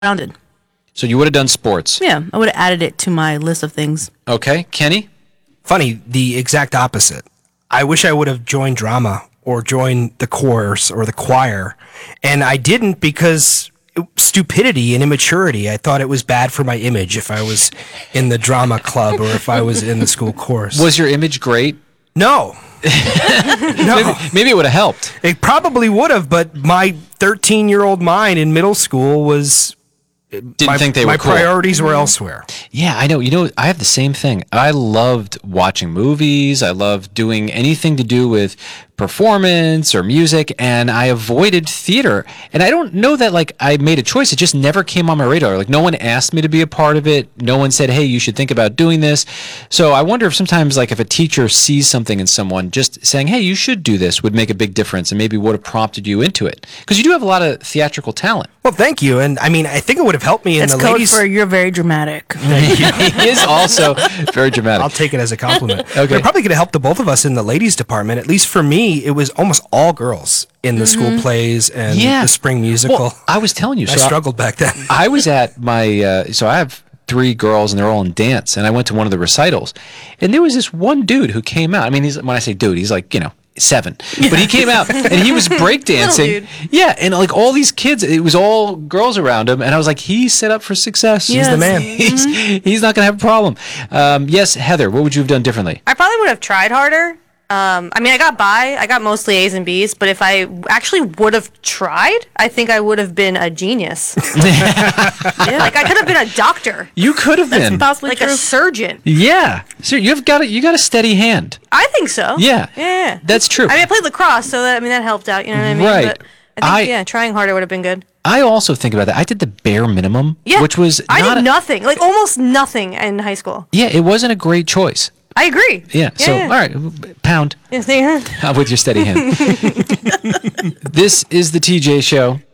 rounded. So you would have done sports. Yeah, I would have added it to my list of things. Okay. Kenny? Funny, the exact opposite. I wish I would have joined drama or joined the chorus or the choir. And I didn't because stupidity and immaturity. I thought it was bad for my image if I was in the drama club or if I was in the school chorus. Was your image great? No. No. Maybe it would have helped. It probably would have, but my 13-year-old mind in middle school was... Didn't think they were cool. My priorities were elsewhere. Yeah, I know. You know, I have the same thing. I loved watching movies. I loved doing anything to do with performance or music, and I avoided theater. And I don't know that, like, I made a choice. It just never came on my radar. Like, no one asked me to be a part of it. No one said, hey, you should think about doing this. So I wonder if sometimes, like, if a teacher sees something in someone, just saying, hey, you should do this would make a big difference and maybe would have prompted you into it. Because you do have a lot of theatrical talent. Well, thank you. And, I mean, I think it would have helped me in That's the code ladies... for you're very dramatic. He is also very dramatic. I'll take it as a compliment. Okay. But it probably could have helped the both of us in the ladies department. At least for me, it was almost all girls in the school plays and the spring musical. Well, I was telling you. I struggled back then. I was at my, so I have 3 girls and they're all in dance, and I went to one of the recitals, and there was this one dude who came out. I mean, when I say dude, he's like, 7, but he came out and he was breakdancing. Yeah, and like all these kids, it was all girls around him, and I was like, he's set up for success. Yes. He's the man. He's not gonna have a problem. Yes, Heather, what would you have done differently? I probably would have tried harder. I mean, I got by. I got mostly A's and B's, but if I actually would have tried, I think I would have been a genius. Like, I could have been a doctor. You could have been Possibly Like true. a surgeon. Yeah, so you got a steady hand. I think so. Yeah, Yeah. that's true. I mean, I played lacrosse, so that helped out. You know what I mean? Right. But I think, trying harder would have been good. I also think about that. I did the bare minimum, Yeah. which was I did nothing, like almost nothing in high school. Yeah, it wasn't a great choice. I agree. Yeah. So, all right, pound Yes, with your steady hand. This is the TJ Show.